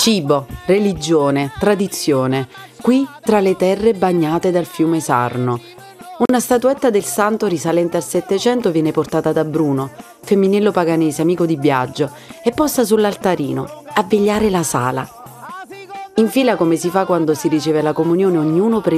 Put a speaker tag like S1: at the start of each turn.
S1: Cibo, religione, tradizione, qui tra le terre bagnate dal fiume Sarno. Una statuetta del santo risalente al Settecento viene portata da Bruno, femminillo paganese amico di Biagio, e posta sull'altarino, a vegliare la sala. In fila come si fa quando si riceve la comunione, ognuno